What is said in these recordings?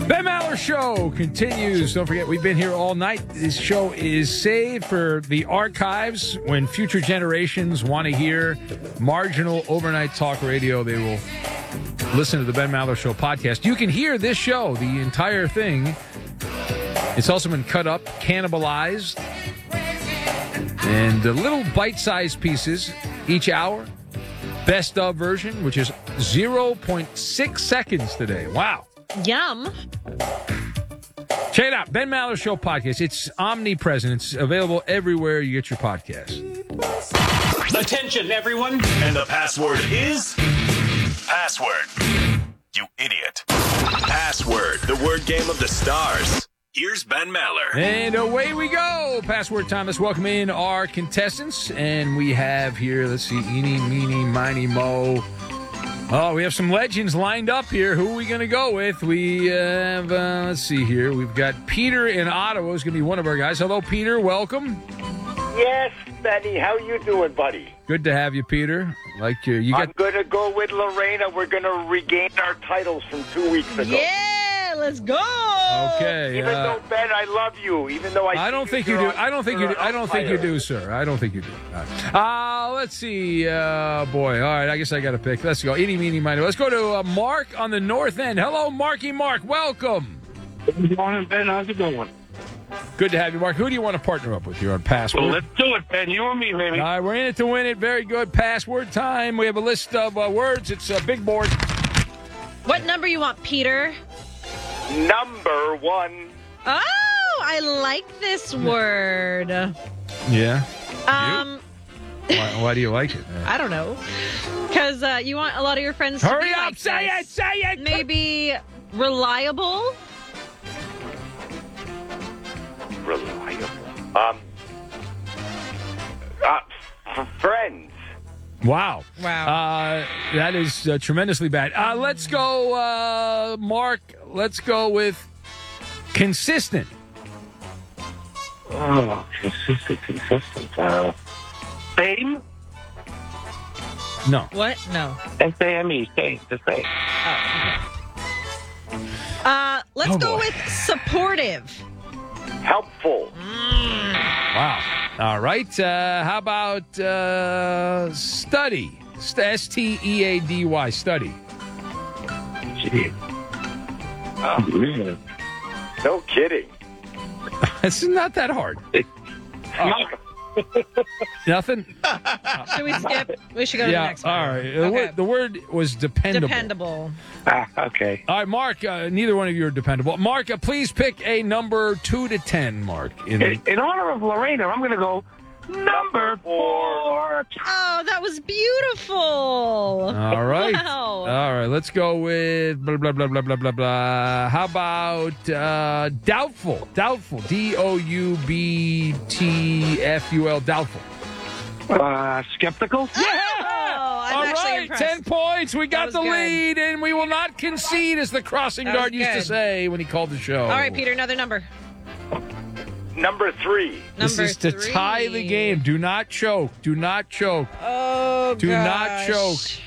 Ben Maller Show continues. Don't forget, we've been here all night. This show is saved for the archives. When future generations want to hear marginal overnight talk radio, they will listen to the Ben Maller Show podcast. You can hear this show, the entire thing. It's also been cut up, cannibalized, and little bite-sized pieces each hour. Best of version, which is 0.6 seconds today. Wow. Yum. Check it out. Ben Maller Show podcast. It's omnipresent. It's available everywhere you get your podcast. Attention, everyone. And the password is... Password. You idiot. Password, the word game of the stars. Here's Ben Maller. And away we go. Password time. Let's welcome in our contestants. And we have here, let's see, Eeny, Meeny, Miny, Mo. Oh, we have some legends lined up here. Who are we going to go with? We have, let's see here. We've got Peter in Ottawa is going to be one of our guys. Hello, Peter. Welcome. Yes, Benny. How you doing, buddy? Good to have you, Peter. I'm going to go with Lorena. We're going to regain our titles from 2 weeks ago. Yeah, let's go. Okay. Even though, Ben, I love you. Even though I don't think you do. I don't think you do. I don't think you do, sir. I don't think you do. Let's see. Boy. All right. I guess I got to pick. Let's go. Eeny, meeny, miny. Let's go to Mark on the north end. Hello, Marky Mark. Welcome. Good morning, Ben. How's it going? Good to have you, Mark. Who do you want to partner up with here on Password? Well, let's do it, Ben. You and me, baby. All right, we're in it to win it. Very good. Password time. We have a list of words. It's a big board. What number you want, Peter? Number 1. Oh, I like this word. Yeah. Why do you like it? I don't know. Because you want a lot of your friends Hurry to be up, like say this. it, say it. Maybe reliable. Reliable. Friends. Wow. Wow. That is tremendously bad. Let's go, Mark. Let's go with consistent. Oh, consistent. Fame? No. What? No. S-A-M-E. Same. The same. Let's go boy. with supportive. Helpful. Wow. All right. How about study? S-T-E-A-D-Y. Study. Gee. Oh, man. No kidding. It's not that hard. Nothing? Should we skip? We should go to the next one. All right. Okay. The word was dependable. Dependable. Okay. All right, Mark, neither one of you are dependable. Mark, please pick a number 2 to 10, Mark. In honor of Lorena, I'm going to go number 4. Oh, that was beautiful. All right. Wow. All right, let's go with blah, blah, blah, blah, blah, blah, blah. How about doubtful? Doubtful. D-O-U-B-T-F-U-L. Doubtful. Skeptical? Yeah! Oh, I'm All actually right, impressed. 10 points. We got was the good. lead, and we will not concede, as the crossing That was guard used to good. say when he called the show. All right, Peter, another number. Number 3. This Number is to 3. tie the game. Do not choke. Do not choke. Oh, Do not gosh.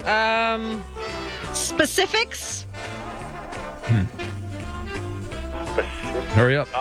Specifics? Hurry up.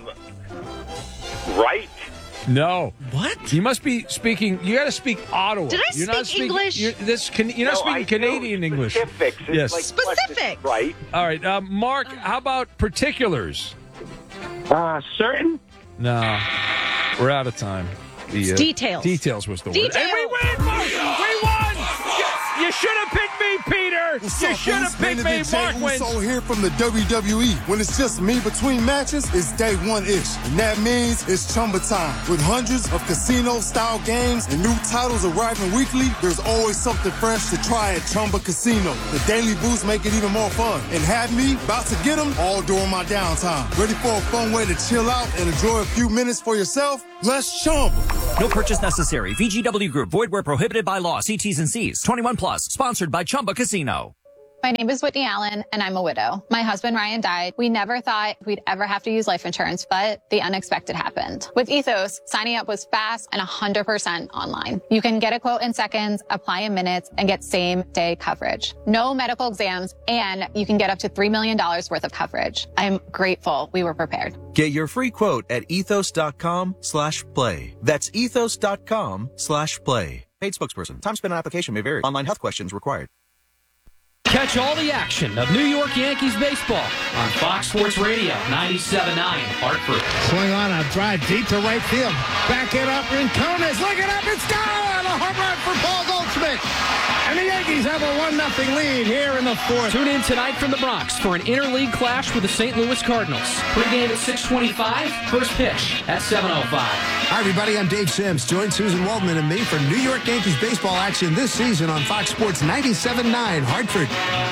Right. No. What? You must be speaking. You got to speak Ottawa. Did I You're not speak English? You're not No, speaking I Canadian know English. Specifics. It's Yes. like Specifics. questions, right. All right, Mark. How about particulars? Certain? No, we're out of time. The, Details. Details was the word. Details. And we win, Mark. We won. You should have picked me, Peter. You should have picked me. Mark wins. So here from the WWE. When it's just me between matches, it's day 1-ish. And that means it's Chumba time. With hundreds of casino-style games and new titles arriving weekly, there's always something fresh to try at Chumba Casino. The daily boosts make it even more fun. And have me about to get them all during my downtime. Ready for a fun way to chill out and enjoy a few minutes for yourself? Let's Chumba. No purchase necessary. VGW Group. Void where prohibited by law. See T's and C's. 21 plus. Sponsored by Chumba Casino. My name is Whitney Allen, and I'm a widow. My husband, Ryan, died. We never thought we'd ever have to use life insurance, but the unexpected happened. With Ethos, signing up was fast and 100% online. You can get a quote in seconds, apply in minutes, and get same-day coverage. No medical exams, and you can get up to $3 million worth of coverage. I'm grateful we were prepared. Get your free quote at ethos.com/play. That's ethos.com/play. Paid spokesperson. Time spent on application may vary. Online health questions required. Catch all the action of New York Yankees baseball on Fox Sports Radio 97.9 Hartford. Swing on a drive deep to right field. Back it up, Rincones. Look it up. It's gone. A home run for Paul Goldschmidt. And the Yankees have a 1-0 lead here in the fourth. Tune in tonight from the Bronx for an interleague clash with the St. Louis Cardinals. Pre-game at 6:25. First pitch at 7:05. Hi, everybody. I'm Dave Sims. Join Susan Waldman and me for New York Yankees baseball action this season on Fox Sports 97.9 Hartford.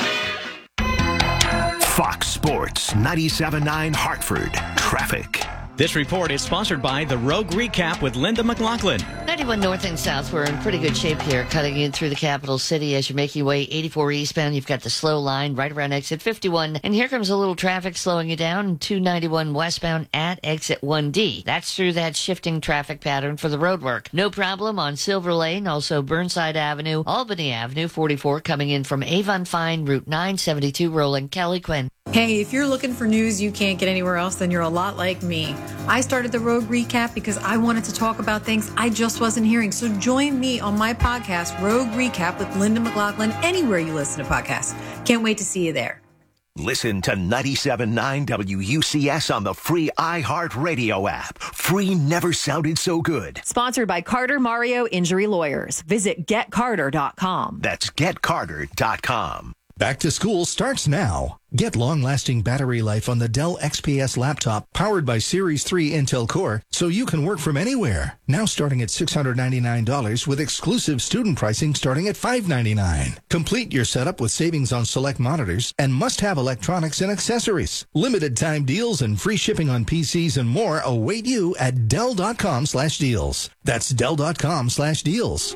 Fox Sports 97.9 Hartford. Traffic. This report is sponsored by the Rogue Recap with Linda McLaughlin. 91 north and south, we're in pretty good shape here, cutting in through the capital city as you're making your way 84 eastbound. You've got the slow line right around exit 51, and here comes a little traffic slowing you down, 291 westbound at exit 1D. That's through that shifting traffic pattern for the road work. No problem on Silver Lane, also Burnside Avenue, Albany Avenue, 44 coming in from Avon Fine, Route 972 rolling. Kelly Quinn. Hey, if you're looking for news you can't get anywhere else, then you're a lot like me. I started the Rogue Recap because I wanted to talk about things I just wasn't hearing. So join me on my podcast, Rogue Recap with Linda McLaughlin, anywhere you listen to podcasts. Can't wait to see you there. Listen to 97.9 WUCS on the free iHeartRadio app. Free never sounded so good. Sponsored by Carter Mario Injury Lawyers. Visit getcarter.com. That's getcarter.com. Back to school starts now. Get long-lasting battery life on the Dell XPS laptop powered by Series 3 Intel Core so you can work from anywhere. Now starting at $699 with exclusive student pricing starting at $599. Complete your setup with savings on select monitors and must-have electronics and accessories. Limited time deals and free shipping on PCs and more await you at Dell.com/deals. That's Dell.com/deals.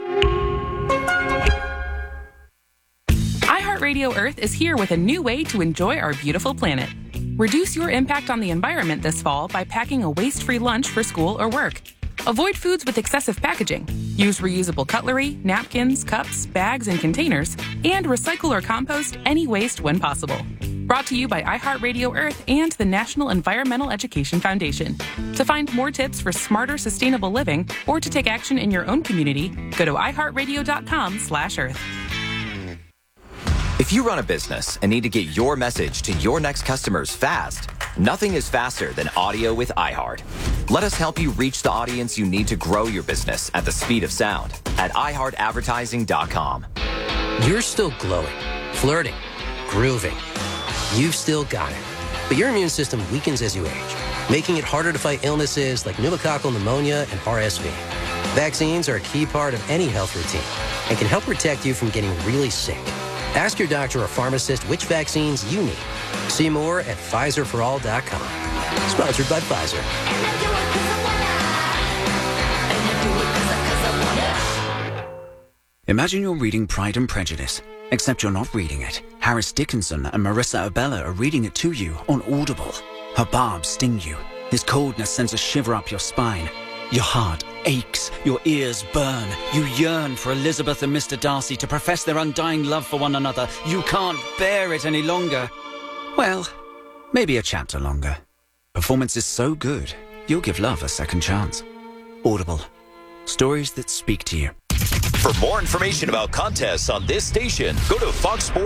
iHeartRadio Earth is here with a new way to enjoy our beautiful planet. Reduce your impact on the environment this fall by packing a waste-free lunch for school or work. Avoid foods with excessive packaging. Use reusable cutlery, napkins, cups, bags, and containers, and recycle or compost any waste when possible. Brought to you by iHeartRadio Earth and the National Environmental Education Foundation. To find more tips for smarter, sustainable living or to take action in your own community, go to iHeartRadio.com/Earth. If you run a business and need to get your message to your next customers fast, nothing is faster than audio with iHeart. Let us help you reach the audience you need to grow your business at the speed of sound at iHeartAdvertising.com. You're still glowing, flirting, grooving. You've still got it. But your immune system weakens as you age, making it harder to fight illnesses like pneumococcal pneumonia and RSV. Vaccines are a key part of any health routine and can help protect you from getting really sick. Ask your doctor or pharmacist which vaccines you need. See more at PfizerForAll.com. Sponsored by Pfizer. Imagine you're reading Pride and Prejudice, except you're not reading it. Harris Dickinson and Marissa Abella are reading it to you on Audible. Her barbs sting you. His coldness sends a shiver up your spine. Your heart aches, your ears burn. You yearn for Elizabeth and Mr. Darcy to profess their undying love for one another. You can't bear it any longer. Well, maybe a chapter longer. Performance is so good, you'll give love a second chance. Audible. Stories that speak to you. For more information about contests on this station, go to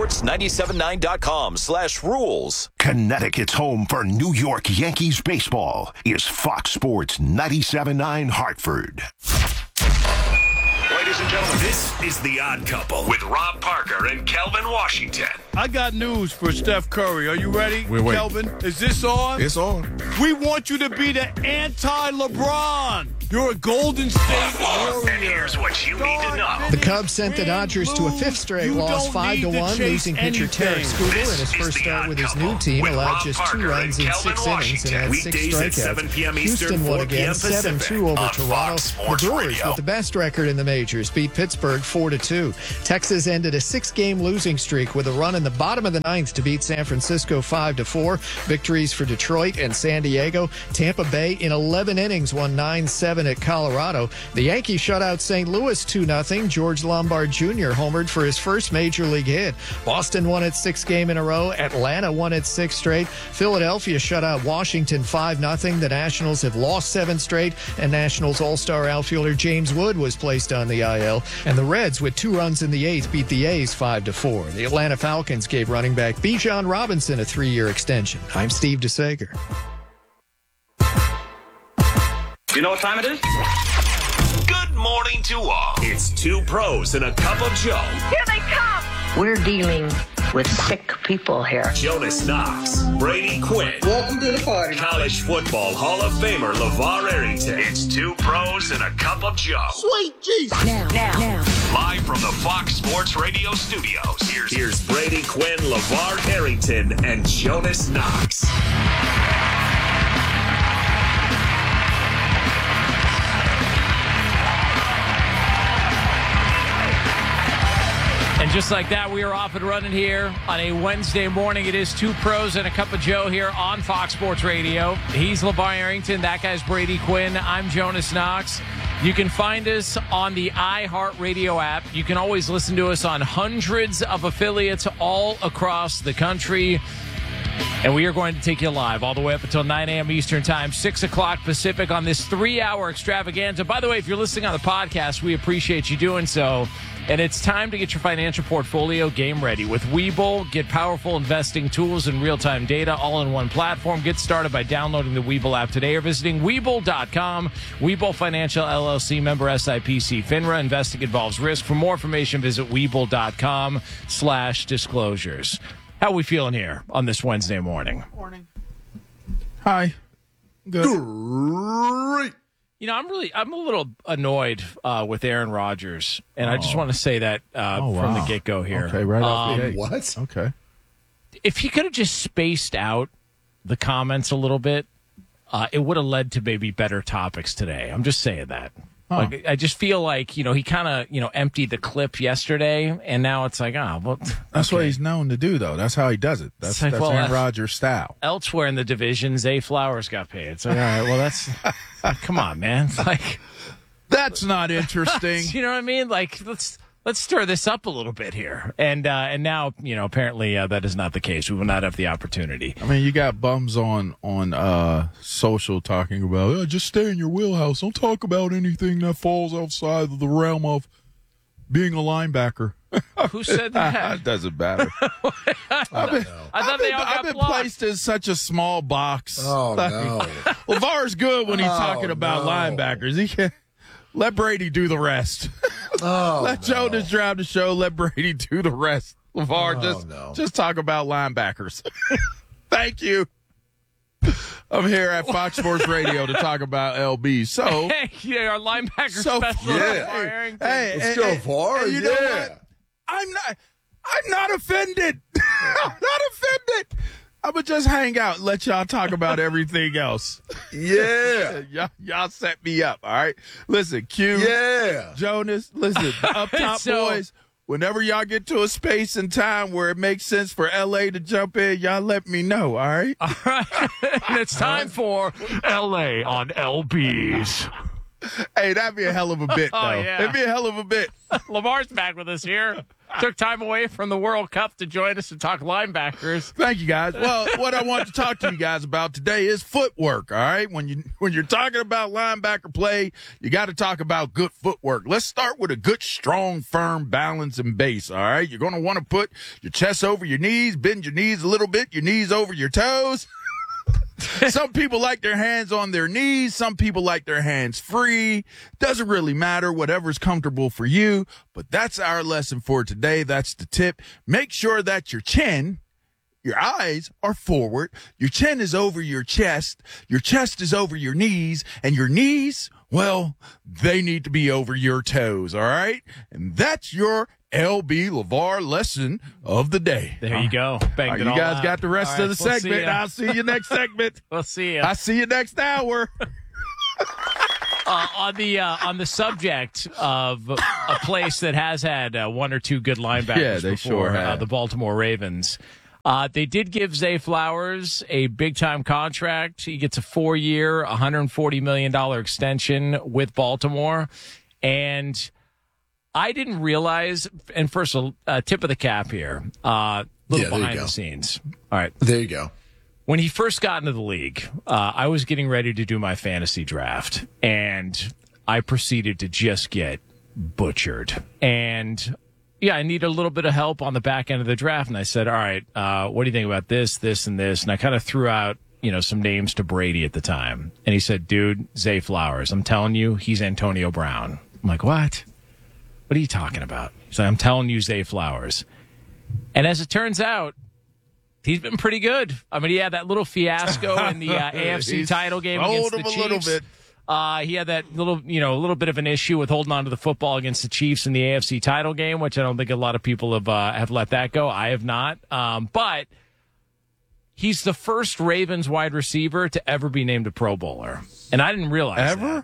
foxsports979.com/rules. Connecticut's home for New York Yankees baseball is Fox Sports 97.9 Hartford. Ladies and gentlemen, this is The Odd Couple with Rob Parker and Kelvin Washington. I got news for Steph Curry. Are you ready, Wait. Kelvin? Is this on? It's on. We want you to be the anti-LeBron. You're a Golden State Warrior. And here's what you need to know. The Cubs sent the Dodgers to a fifth straight loss, 5-1, losing pitcher Tarek Skubal in his first start with his new team allowed just 2 runs in 6 innings and had 6 strikeouts. Houston won again, 7-2 over Toronto. The Brewers, with the best record in the majors, beat Pittsburgh 4-2. Texas ended a 6-game losing streak with a run in the bottom of the 9th to beat San Francisco 5-4. Victories for Detroit and San Diego. Tampa Bay in 11 innings won 9-7 at Colorado. The Yankees shut out St. Louis 2-0. George Lombard Jr. homered for his first major league hit. Boston won its 6th game in a row. Atlanta won its 6th straight. Philadelphia shut out Washington 5-0. The Nationals have lost 7 straight, and Nationals All-Star outfielder James Wood was placed on the IL. And the Reds, with 2 runs in the 8th, beat the A's 5-4. The Atlanta Falcons gave running back Bijan Robinson a 3-year extension. I'm Steve DeSager. You know what time it is? Good morning to all. It's 2 pros and a cup of Joe. Here they come. We're dealing with sick people here. Jonas Knox, Brady Quinn. Welcome to the party. College football Hall of Famer LeVar Arrington. It's 2 pros and a cup of Joe. Sweet Jesus. Now. Live from the Fox Sports Radio studios. Here's Brady Quinn, LeVar Arrington, and Jonas Knox. And just like that, we are off and running here on a Wednesday morning. It is 2 pros and a cup of Joe here on Fox Sports Radio. He's LeVar Arrington. That guy's Brady Quinn. I'm Jonas Knox. You can find us on the iHeartRadio app. You can always listen to us on hundreds of affiliates all across the country. And we are going to take you live all the way up until 9 a.m. Eastern Time, 6 o'clock Pacific on this 3-hour extravaganza. By the way, if you're listening on the podcast, we appreciate you doing so. And it's time to get your financial portfolio game ready. With Webull, get powerful investing tools and real-time data all in one platform. Get started by downloading the Webull app today or visiting Webull.com. Webull Financial LLC, member SIPC FINRA. Investing involves risk. For more information, visit Webull.com/disclosures. How are we feeling here on this Wednesday morning? Hi. Good. Great. You know, I'm a little annoyed with Aaron Rodgers, and I just want to say that from the get-go here. Okay, right off the gate. What? Okay. If he could have just spaced out the comments a little bit, it would have led to maybe better topics today. I'm just saying that. Like, I just feel like, he kind of, emptied the clip yesterday, and now it's like, That's what he's known to do, though. That's how he does it. That's Aaron Rodgers' style. Elsewhere in the division, Zay Flowers got paid. It's like, all right, well, that's, come on, man. Like, that's not interesting. You know what I mean? Like, let's stir this up a little bit here. And now, apparently that is not the case. We will not have the opportunity. I mean, you got bums on social talking about, just stay in your wheelhouse. Don't talk about anything that falls outside of the realm of being a linebacker. Who said that? It doesn't matter. I've been placed in such a small box. Oh, no. LeVar's good when he's talking about linebackers. He can let Brady do the rest. Let Jonas drive the show. Let Brady do the rest. LeVar, just talk about linebackers. Thank you. I'm here at Fox Sports Radio to talk about LB. So, our linebacker specialist. Hey, let's go far. You know what? I'm not offended. I'm not offended. I'm going to just hang out and let y'all talk about everything else. Yeah. y'all set me up, all right? Listen, Q. Yeah. Jonas, listen, the up top boys, whenever y'all get to a space and time where it makes sense for L.A. to jump in, y'all let me know, all right? All right. And it's time for L.A. on LB's. Hey, that'd be a hell of a bit, though. Yeah. It'd be a hell of a bit. LeVar's back with us here. Took time away from the World Cup to join us and talk linebackers. Thank you, guys. Well, what I want to talk to you guys about today is footwork, all right? When you're talking about linebacker play, you got to talk about good footwork. Let's start with a good, strong, firm balance and base, all right? You're going to want to put your chest over your knees, bend your knees a little bit, your knees over your toes. Some people like their hands on their knees. Some people like their hands free. Doesn't really matter, whatever's comfortable for you. But that's our lesson for today. That's the tip. Make sure that your chin, your eyes are forward. Your chin is over your chest is over your knees, and your knees well, they need to be over your toes, all right? And that's your LB LeVar lesson of the day. There you go. Banged it you all guys out. got the rest All of the right, segment. I'll see you next segment. We'll see you. I'll see you next hour. On the subject of a place that has had one or two good linebackers Yeah, they before, sure have. the Baltimore Ravens. They did give Zay Flowers a big-time contract. He gets a 4-year, $140 million extension with Baltimore. And I didn't realize, and first, tip of the cap here, little behind the scenes. All right. There you go. When he first got into the league, I was getting ready to do my fantasy draft, and I proceeded to just get butchered. And, yeah, I needed a little bit of help on the back end of the draft, and I said, all right, what do you think about this, this, and this? And I kind of threw out, some names to Brady at the time. And he said, dude, Zay Flowers, I'm telling you, he's Antonio Brown. I'm like, what? What are you talking about? He's like, I'm telling you, Zay Flowers. And as it turns out, he's been pretty good. I mean, he had that little fiasco in the AFC title game against the Chiefs. A little bit. He had that little bit of an issue with holding on to the football against the Chiefs in the AFC title game, which I don't think a lot of people have let that go. I have not. But he's the first Ravens wide receiver to ever be named a Pro Bowler, and I didn't realize that.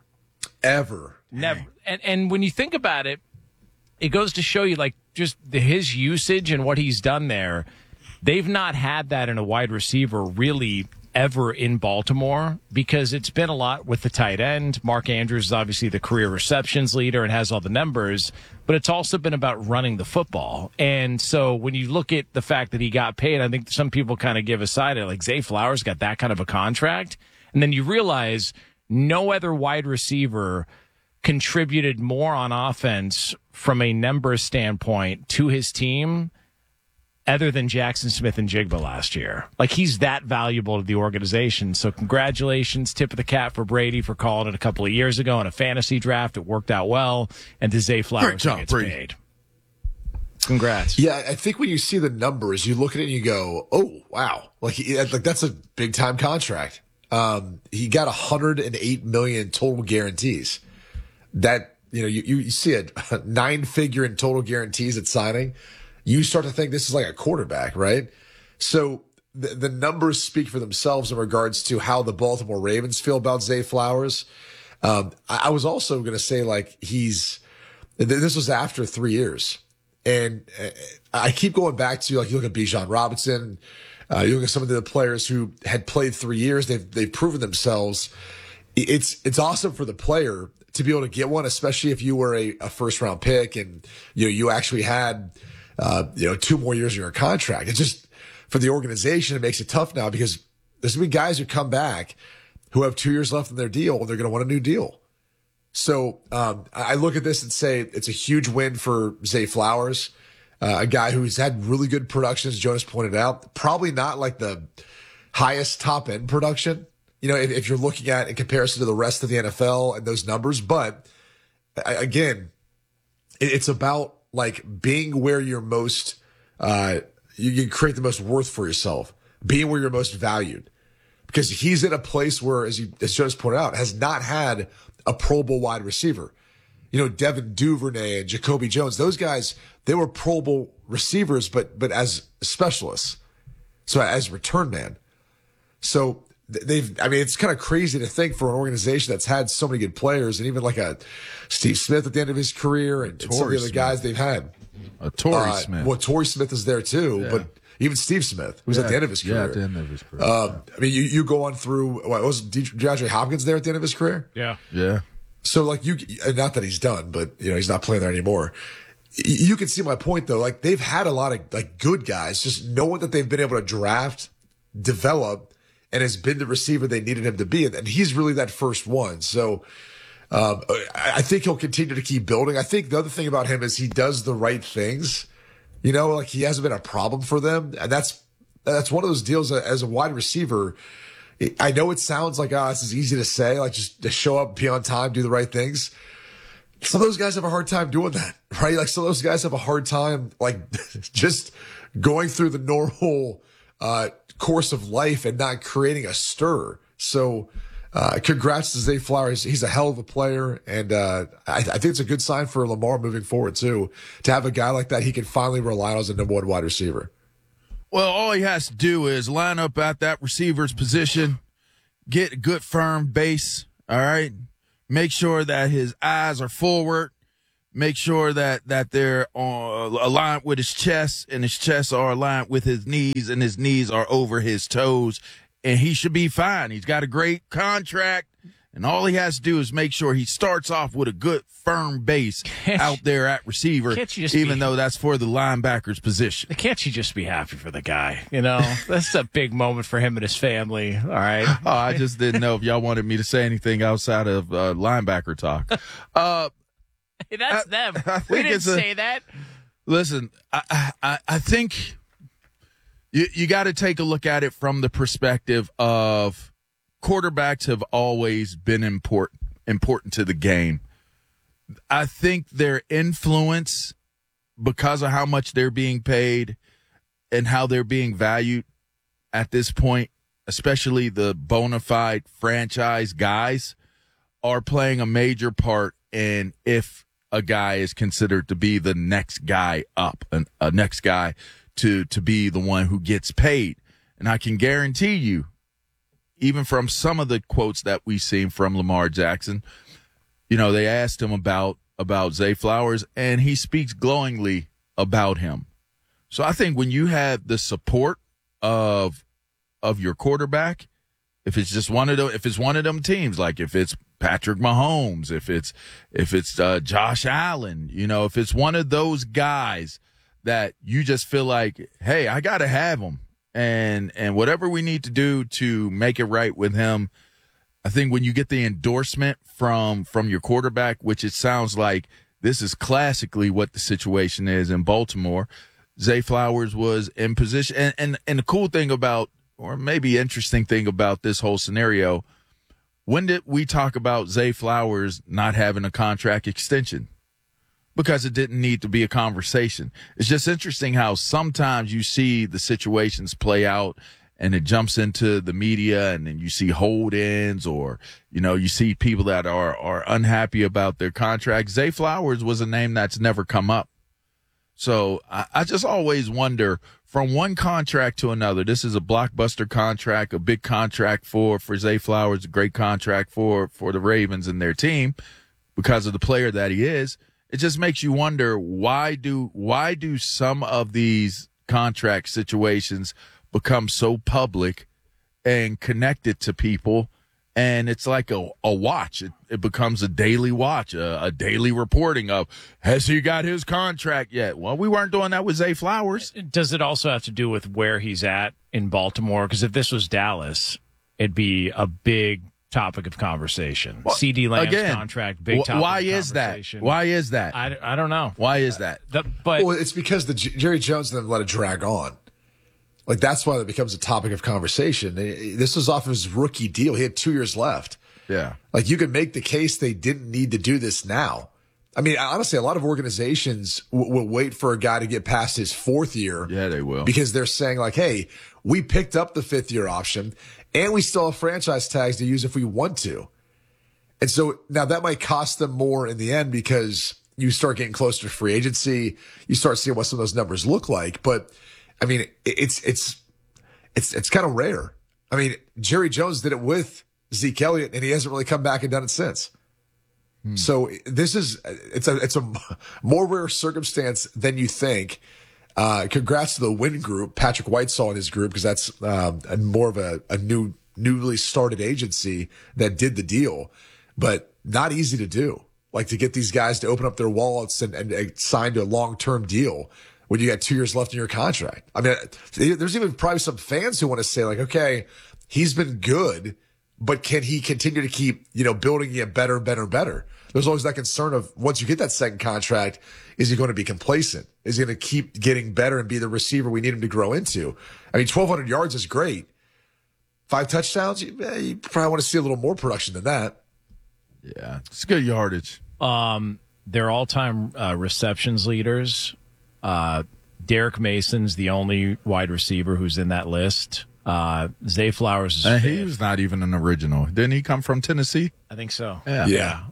Ever. Never. And when you think about it, it goes to show you just his usage and what he's done there. They've not had that in a wide receiver really ever in Baltimore because it's been a lot with the tight end. Mark Andrews is obviously the career receptions leader and has all the numbers, but it's also been about running the football. And so when you look at the fact that he got paid, I think some people kind of give a side of Zay Flowers got that kind of a contract. And then you realize no other wide receiver contributed more on offense from a numbers standpoint to his team other than Jackson Smith and Jigba last year. He's that valuable to the organization. So congratulations, tip of the cap for Brady for calling it a couple of years ago in a fantasy draft. It worked out well. And to Zay Flowers, who gets paid. Congrats. Yeah, I think when you see the numbers, you look at it and you go, oh, wow. That's a big-time contract. He got $108 million total guarantees. That, you see it, 9-figure in total guarantees at signing. You start to think this is like a quarterback, right? So the numbers speak for themselves in regards to how the Baltimore Ravens feel about Zay Flowers. I was also going to say this was after 3 years. And I keep going back to, you look at Bijan Robinson, you look at some of the players who had played 3 years, they've proven themselves. It's awesome for the player to be able to get one, especially if you were a first round pick and, you actually had, 2 more years of your contract. It's just for the organization, it makes it tough now because there's going to be guys who come back who have 2 years left in their deal and they're going to want a new deal. So, I look at this and say it's a huge win for Zay Flowers, a guy who's had really good production, as Jonas pointed out, probably not the highest top end production, if you're looking at in comparison to the rest of the NFL and those numbers. But again, it's about being where you're most, you can create the most worth for yourself, being where you're most valued. Because he's in a place where, as Jonas pointed out, has not had a Pro Bowl wide receiver. Devin Duvernay and Jacoby Jones, those guys, they were Pro Bowl receivers, but as specialists. So as return man. So it's kind of crazy to think for an organization that's had so many good players and even a Steve Smith at the end of his career and some of the other guys they've had. Torrey Smith. Well, Torrey Smith is there too, but even Steve Smith, who's at the end of his career. Yeah, at the end of his career. You go on through, was DeAndre Hopkins there at the end of his career? Yeah. Yeah. So not that he's done, but he's not playing there anymore. You can see my point though. They've had a lot of good guys, just no one that they've been able to draft, develop, and has been the receiver they needed him to be. And he's really that first one. So I think he'll continue to keep building. I think the other thing about him is he does the right things. He hasn't been a problem for them. And that's one of those deals as a wide receiver. I know it sounds like, this is easy to say, just to show up, be on time, do the right things. Some of those guys have a hard time doing that, right? Some of those guys have a hard time, just going through the normal, course of life and not creating a stir. So Congrats to Zay Flowers. He's a hell of a player, and I think it's a good sign for Lamar moving forward too. To have a guy like that, he can finally rely on as a number one wide receiver. Well, all he has to do is line up at that receiver's position, get a good firm base. All right, make sure that his eyes are forward. Make sure that they're aligned with his chest, and his chest are aligned with his knees, and his knees are over his toes, and he should be fine. He's got a great contract, and all he has to do is make sure he starts off with a good, firm base out there at receiver, even though that's for the linebacker's position. Can't you just be happy for the guy? You know, that's a big moment for him and his family. All right. Oh, I just didn't know if y'all wanted me to say anything outside of linebacker talk. That's them. We didn't say that. Listen, I think you got to take a look at it from the perspective of quarterbacks have always been important to the game. I think their influence, because of how much they're being paid and how they're being valued at this point, especially the bona fide franchise guys, are playing a major part in if a guy is considered to be the next guy up, and a next guy to be the one who gets paid. And I can guarantee you, even from some of the quotes that we've seen from Lamar Jackson, you know, they asked him about Zay Flowers, and he speaks glowingly about him. So I think when you have the support of your quarterback, if it's one of them teams, like if it's Patrick Mahomes, if it's Josh Allen, you know, if it's one of those guys that you just feel like, hey, I got to have him, and whatever we need to do to make it right with him. I think when you get the endorsement from your quarterback, which it sounds like this is classically what the situation is in Baltimore, Zay Flowers was in position. And the cool thing about, or maybe interesting thing about this whole scenario, when did we talk about Zay Flowers not having a contract extension? Because it didn't need to be a conversation. It's just interesting how sometimes you see the situations play out and it jumps into the media, and then you see hold-ins, or, you know, you see people that are unhappy about their contract. Zay Flowers was a name that's never come up. So I just always wonder, from one contract to another, this is a blockbuster contract, a big contract for Zay Flowers, a great contract for the Ravens and their team because of the player that he is. It just makes you wonder, why do some of these contract situations become so public and connected to people, and it's like a watch. It becomes a daily watch, a daily reporting of, has he got his contract yet? Well, we weren't doing that with Zay Flowers. Does it also have to do with where he's at in Baltimore? Because if this was Dallas, it'd be a big topic of conversation. Well, CD Lamb's contract, big topic of conversation. Why is that? I don't know. Why is that? Well, it's because the Jerry Jones didn't let it drag on. Like, that's why it becomes a topic of conversation. This was off of his rookie deal. He had 2 years left. Yeah. Like, you could make the case they didn't need to do this now. I mean, honestly, a lot of organizations will wait for a guy to get past his fourth year. Yeah, they will. Because they're saying, like, hey, we picked up the fifth-year option, and we still have franchise tags to use if we want to. And so now that might cost them more in the end, because you start getting closer to free agency. You start seeing what some of those numbers look like. But I mean, it's kind of rare. I mean, Jerry Jones did it with Zeke Elliott, and he hasn't really come back and done it since. So it's a more rare circumstance than you think. Congrats to the Wynn Group, Patrick Whitesall and his group, because that's more of a newly started agency that did the deal, but not easy to do. Like, to get these guys to open up their wallets and sign to a long-term deal when you got 2 years left in your contract. I mean, there's even probably some fans who want to say, like, okay, he's been good, but can he continue to keep, building it better? There's always that concern of, once you get that second contract, is he going to be complacent? Is he going to keep getting better and be the receiver we need him to grow into? I mean, 1,200 yards is great. 5 touchdowns, you probably want to see a little more production than that. Yeah, it's good yardage. Their all-time receptions leaders, Derek Mason's the only wide receiver who's in that list. Zay Flowers is he was not even an original. Didn't he come from Tennessee? I think so. Yeah.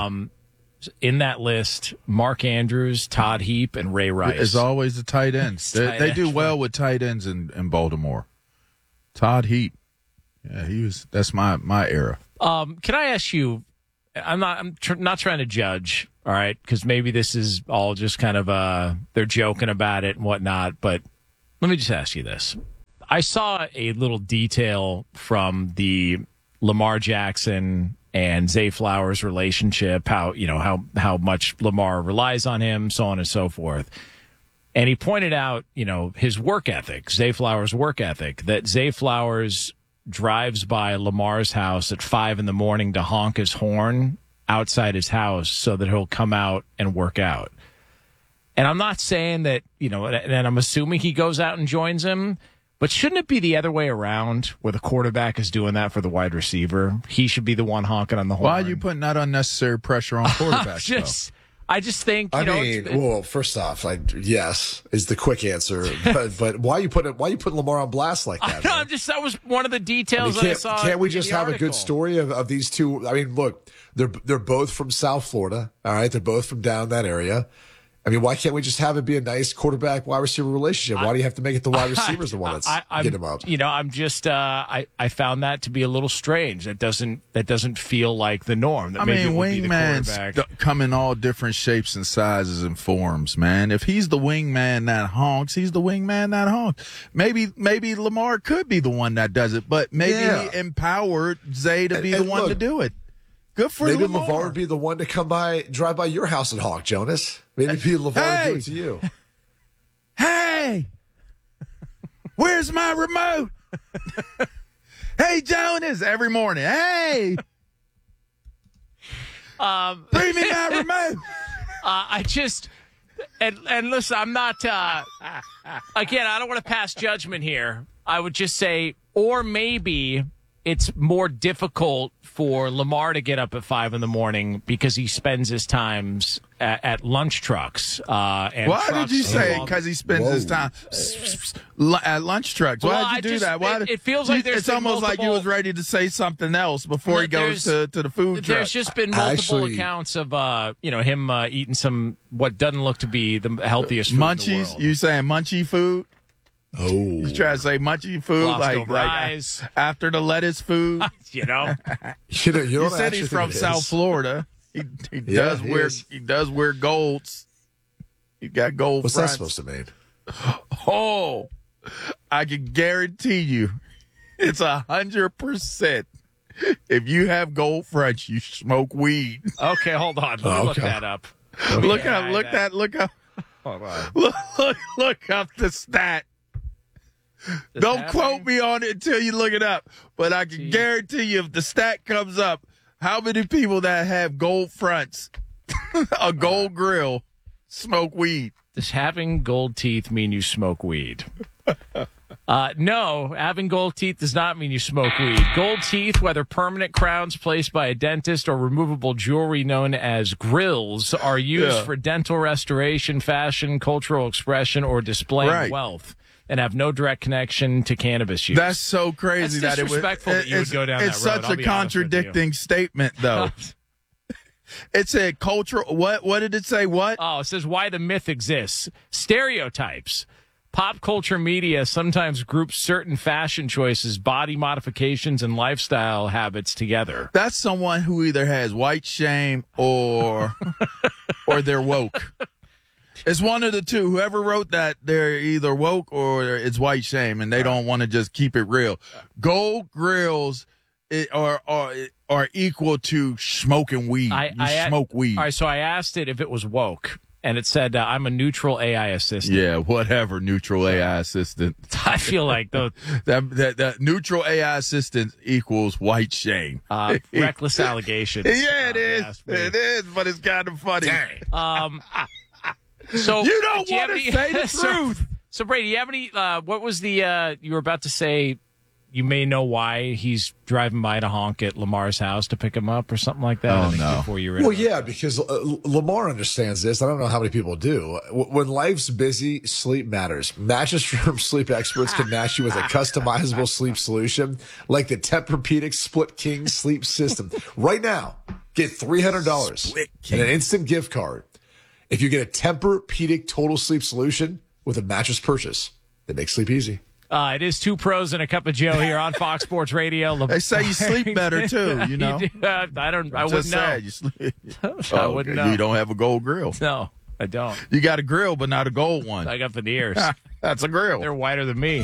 In that list, Mark Andrews, Todd Heap, and Ray Rice. It's always the tight ends. They do well with tight ends in Baltimore. Todd Heap. Yeah, that's my era. Can I ask you, I'm not trying to judge, all right, because maybe this is all just kind of they're joking about it and whatnot, but let me just ask you this. I saw a little detail from the Lamar Jackson and Zay Flowers relationship, how much Lamar relies on him, so on and so forth. And he pointed out, his work ethic, Zay Flowers' work ethic, that Zay Flowers drives by Lamar's house at 5 a.m. to honk his horn outside his house so that he'll come out and work out. And I'm not saying that, and I'm assuming he goes out and joins him, but shouldn't it be the other way around where the quarterback is doing that for the wide receiver? He should be the one honking on the horn. Why are you putting that unnecessary pressure on quarterbacks? I just think, well, first off, yes is the quick answer, but why you putting Lamar on blast like that? That was one of the details that I saw. Can't we just have a good story of these two? I mean, look, they're both from South Florida. All right, they're both from down that area. I mean, why can't we just have it be a nice quarterback-wide receiver relationship? Why do you have to make it the wide receiver's the one that's get him up? I'm just I found that to be a little strange. That doesn't feel like the norm. That wingmans come in all different shapes and sizes and forms, man. If he's the wingman that honks, he's the wingman that honks. Maybe Lamar could be the one that does it, but maybe he empowered Zay to be the one to do it. Good for maybe Lamar. LeVar would be the one to drive by your house and honk, Jonas. Maybe LeVar would do it to you. Hey, where's my remote? Hey, Jonas, every morning. Hey, bring me my remote. And listen, I'm not. Again, I don't want to pass judgment here. I would just say, or maybe it's more difficult for Lamar to get up at 5 a.m. because he spends his times at lunch trucks. Why did you say because he spends his time at lunch trucks? Why did you do that? It feels like it's almost like you was ready to say something else before he goes to the food truck. There's just been multiple accounts of him eating some what doesn't look to be the healthiest food munchies. In the world. You saying munchy food? Oh, you try to say munchy food like after the lettuce food. You said he's from South Florida. He does wear golds. He got gold. What's fronts. that supposed to mean? Oh, I can guarantee you, it's 100%. If you have gold fronts, you smoke weed. Okay, hold on. Let me look that up. Look up. Hold on. Look up the stat. Don't quote me on it until you look it up. But I can guarantee you if the stat comes up, how many people that have gold fronts, a gold grill, smoke weed? Does having gold teeth mean you smoke weed? No, having gold teeth does not mean you smoke weed. Gold teeth, whether permanent crowns placed by a dentist or removable jewelry known as grills, are used for dental restoration, fashion, cultural expression, or displaying wealth, and have no direct connection to cannabis use. That's so crazy. That's disrespectful that you would go down that road. It's such a contradicting statement, though. It said cultural. What did it say? What? Oh, it says why the myth exists. Stereotypes. Pop culture media sometimes groups certain fashion choices, body modifications, and lifestyle habits together. That's someone who either has white shame or they're woke. It's one of the two. Whoever wrote that, they're either woke or it's white shame, and they don't want to just keep it real. Gold grills are equal to smoking weed. You smoke weed. All right, so I asked it if it was woke, and it said, I'm a neutral AI assistant. Yeah, whatever, neutral AI assistant. I feel like that neutral AI assistant equals white shame. Reckless allegations. Yeah, it is. It is, but it's kind of funny. So you don't want to say the truth. So Brady, you have any? What was the? You were about to say you may know why he's driving by to honk at Lamar's house to pick him up or something like that. Oh, no. Before you Well, yeah, because Lamar understands this. I don't know how many people do. When life's busy, sleep matters. Mattress Firm sleep experts can match you with a customizable sleep solution like the Tempur-Pedic Split King sleep system. Right now, get $300 and an instant gift card if you get a Tempur-Pedic total sleep solution with a mattress purchase that makes sleep easy. It is Two Pros and a Cup of Joe here on Fox Sports Radio. They say you sleep better too, you know. I wouldn't know. You sleep. I wouldn't know. You don't have a gold grill. No, I don't. You got a grill, but not a gold one. I got veneers. That's a grill. They're whiter than me.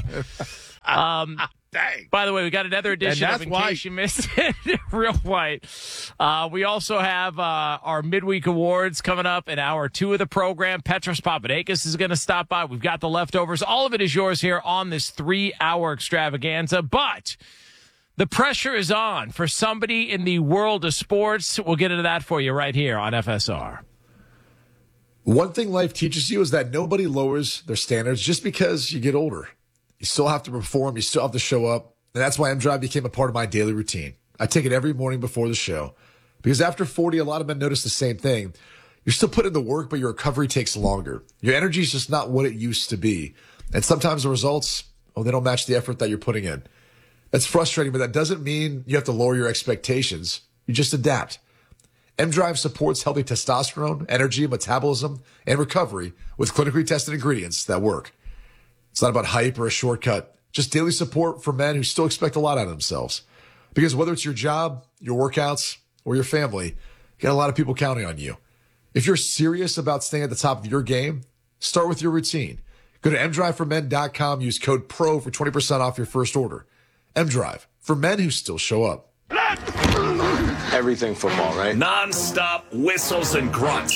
Dang. By the way, we got another edition of In Case You Missed It. Real white. We also have our midweek awards coming up in hour 2 of the program. Petros Papadakis is going to stop by. We've got the leftovers. All of it is yours here on this 3-hour extravaganza. But the pressure is on for somebody in the world of sports. We'll get into that for you right here on FSR. One thing life teaches you is that nobody lowers their standards just because you get older. You still have to perform. You still have to show up. And that's why M-Drive became a part of my daily routine. I take it every morning before the show. Because after 40, a lot of men notice the same thing. You're still putting in the work, but your recovery takes longer. Your energy is just not what it used to be. And sometimes the results, they don't match the effort that you're putting in. That's frustrating, but that doesn't mean you have to lower your expectations. You just adapt. M-Drive supports healthy testosterone, energy, metabolism, and recovery with clinically tested ingredients that work. It's not about hype or a shortcut, just daily support for men who still expect a lot out of themselves. Because whether it's your job, your workouts, or your family, you got a lot of people counting on you. If you're serious about staying at the top of your game, start with your routine. Go to mdriveformen.com, use code PRO for 20% off your first order. M-Drive, for men who still show up. Everything football, right? Non-stop whistles and grunts.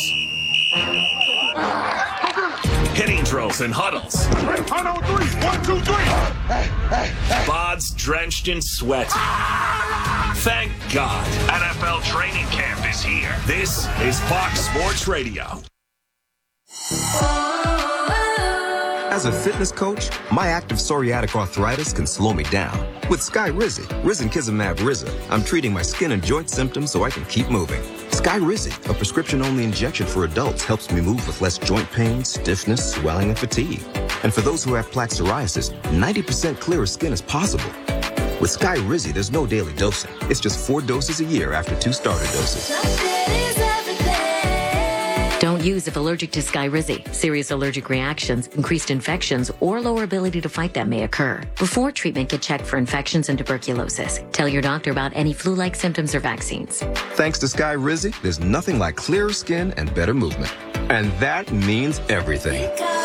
Hitting drills and huddles. 1, 2, 3. Bods drenched in sweat. Thank God. NFL training camp is here. This is Fox Sports Radio. As a fitness coach, my active psoriatic arthritis can slow me down. With Skyrizi, risankizumab Riza, I'm treating my skin and joint symptoms so I can keep moving. Skyrizi, a prescription-only injection for adults, helps me move with less joint pain, stiffness, swelling, and fatigue. And for those who have plaque psoriasis, 90% clearer skin is possible. With Skyrizi, there's no daily dosing. It's just 4 doses a year after 2 starter doses. Don't use if allergic to Skyrizi. Serious allergic reactions, increased infections, or lower ability to fight them may occur. Before treatment, get checked for infections and tuberculosis. Tell your doctor about any flu-like symptoms or vaccines. Thanks to Skyrizi, there's nothing like clearer skin and better movement. And that means everything.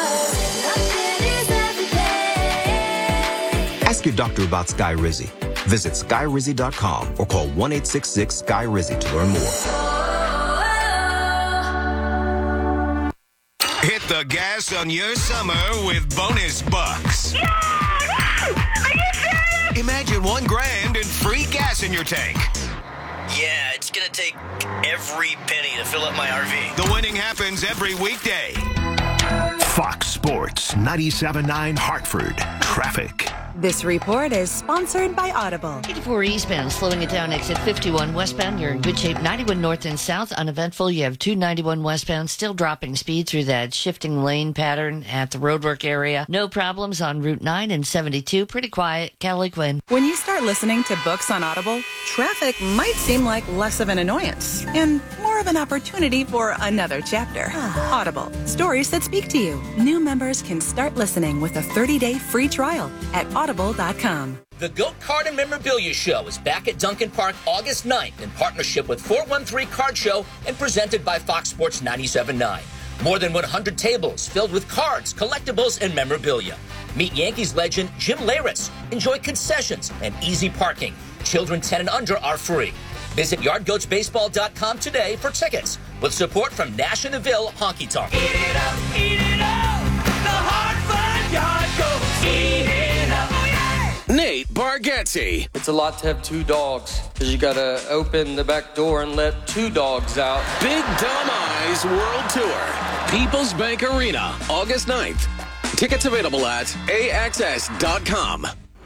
Ask your doctor about Skyrizi. Visit Skyrizi.com or call 1-866-SKY-RIZI to learn more. Hit the gas on your summer with bonus bucks. Yeah! Are you serious? Imagine $1,000 and free gas in your tank. Yeah, it's gonna take every penny to fill up my RV. The winning happens every weekday. Fox Sports 97.9 Hartford. Traffic. This report is sponsored by Audible. 84 eastbound, slowing it down. Exit 51 westbound. You're in good shape. 91 north and south, uneventful. You have 291 westbound, still dropping speed through that shifting lane pattern at the roadwork area. No problems on Route 9 and 72. Pretty quiet. Kelly Quinn. When you start listening to books on Audible, traffic might seem like less of an annoyance and more of an opportunity for another chapter. Audible, stories that speak to you. New members can start listening with a 30-day free trial at audible.com. The Goat Card and Memorabilia Show is back at Duncan Park August 9th in partnership with 413 Card Show and presented by Fox Sports 97.9. More than 100 tables filled with cards, collectibles, and memorabilia. Meet Yankees legend Jim Leyritz. Enjoy concessions and easy parking. Children 10 and under are free. Visit yardgoatsbaseball.com today for tickets with support from Nash and Neville Honky Tonk. Eat it up, the Hartford Yard Goats. Eat it up. Nate Bargatze. It's a lot to have 2 dogs because you got to open the back door and let 2 dogs out. Big Dumb Eyes World Tour. People's Bank Arena, August 9th. Tickets available at AXS.com.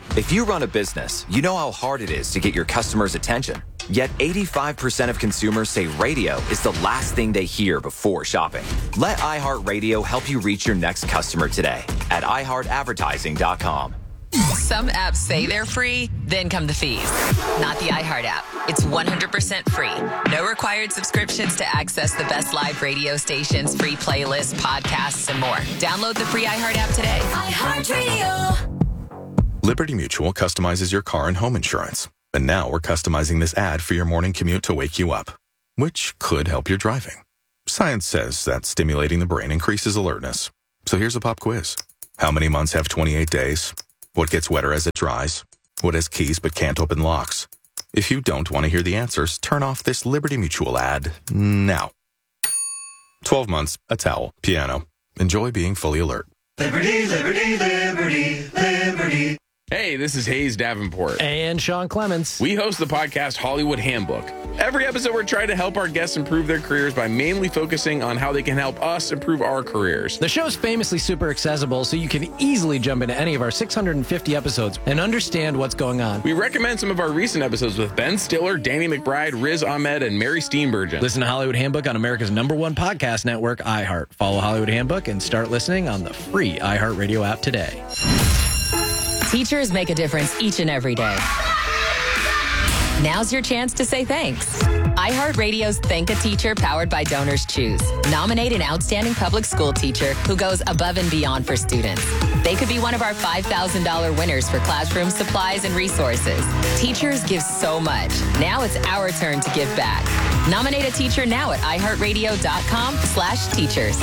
If you run a business, you know how hard it is to get your customers' attention. Yet 85% of consumers say radio is the last thing they hear before shopping. Let iHeartRadio help you reach your next customer today at iHeartAdvertising.com. Some apps say they're free, then come the fees. Not the iHeart app. It's 100% free. No required subscriptions to access the best live radio stations, free playlists, podcasts, and more. Download the free iHeart app today. iHeartRadio. Liberty Mutual customizes your car and home insurance. And now we're customizing this ad for your morning commute to wake you up, which could help your driving. Science says that stimulating the brain increases alertness. So here's a pop quiz. How many months have 28 days? What gets wetter as it dries? What has keys but can't open locks? If you don't want to hear the answers, turn off this Liberty Mutual ad now. 12 months, a towel, piano. Enjoy being fully alert. Liberty, liberty, liberty, liberty. Hey, this is Hayes Davenport. And Sean Clements. We host the podcast Hollywood Handbook. Every episode, we're trying to help our guests improve their careers by mainly focusing on how they can help us improve our careers. The show's famously super accessible, so you can easily jump into any of our 650 episodes and understand what's going on. We recommend some of our recent episodes with Ben Stiller, Danny McBride, Riz Ahmed, and Mary Steenburgen. Listen to Hollywood Handbook on America's #1 podcast network, iHeart. Follow Hollywood Handbook and start listening on the free iHeartRadio app today. Teachers make a difference each and every day. Now's your chance to say thanks. iHeartRadio's Thank a Teacher, powered by Donors Choose. Nominate an outstanding public school teacher who goes above and beyond for students. They could be one of our $5,000 winners for classroom supplies and resources. Teachers give so much. Now it's our turn to give back. Nominate a teacher now at iHeartRadio.com/teachers.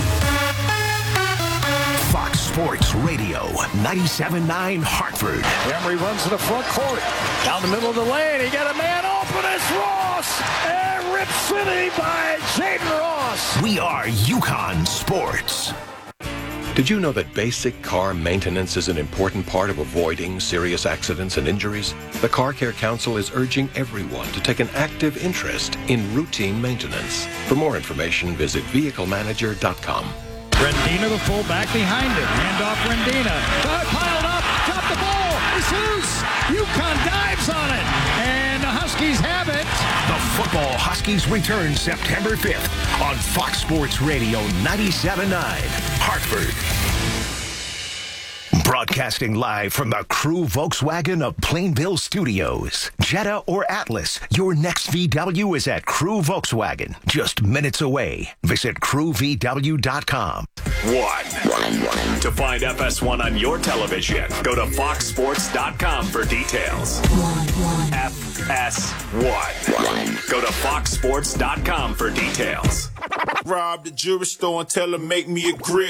Fox Sports Radio, 97.9 Hartford. Emery runs to the front court. Down the middle of the lane. He got a man open. It's Ross. And Rip City by Jaden Ross. We are Yukon Sports. Did you know that basic car maintenance is an important part of avoiding serious accidents and injuries? The Car Care Council is urging everyone to take an active interest in routine maintenance. For more information, visit vehiclemanager.com. Rendina, the fullback behind him. Hand off Rendina. Piled up. Drop the ball. It's loose. UConn dives on it. And the Huskies have it. The football Huskies return September 5th on Fox Sports Radio 97.9 Hartford. Broadcasting live from the Crew Volkswagen of Plainville Studios. Jetta or Atlas, your next VW is at Crew Volkswagen. Just minutes away. Visit crewvw.com. One. To find FS1 on your television, go to foxsports.com for details. FS1. Go to foxsports.com for details. Rob the jewelry store and tell him make me a grill.